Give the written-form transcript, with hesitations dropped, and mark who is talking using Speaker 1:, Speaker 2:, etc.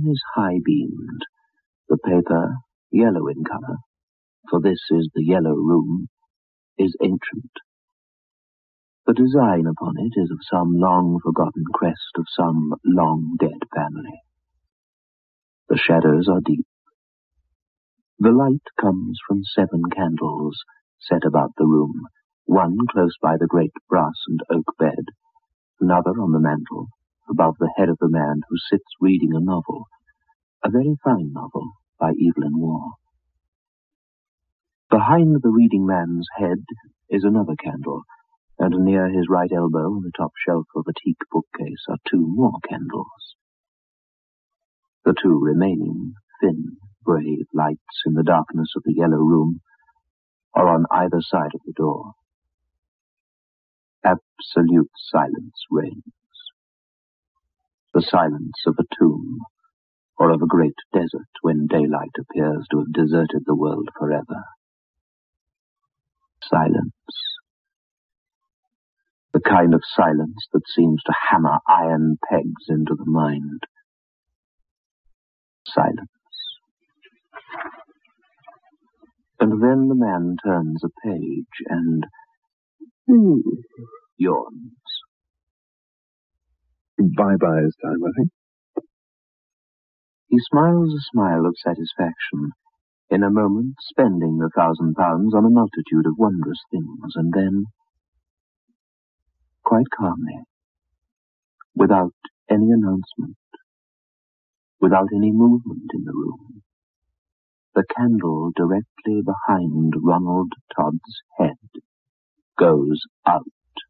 Speaker 1: is high-beamed, the paper, yellow in colour, for this is the Yellow Room, is ancient. The design upon it is of some long-forgotten crest of some long-dead family. The shadows are deep. The light comes from 7 candles set about the room, one close by the great brass and oak bed, another on the mantel, above the head of the man who sits reading a novel, a very fine novel by Evelyn Waugh. Behind the reading man's head is another candle, and near his right elbow on the top shelf of a teak bookcase are 2 more candles. The 2 remaining, thin, brave lights in the darkness of the Yellow Room are on either side of the door. Absolute silence reigns. The silence of a tomb, or of a great desert when daylight appears to have deserted the world forever. Silence. The kind of silence that seems to hammer iron pegs into the mind. Silence. And then the man turns a page and yawns.
Speaker 2: Bye-bye is time, I think.
Speaker 1: He smiles a smile of satisfaction, in a moment spending the £1,000 on a multitude of wondrous things, and then, quite calmly, without any announcement, without any movement in the room, the candle directly behind Ronald Todd's head goes out.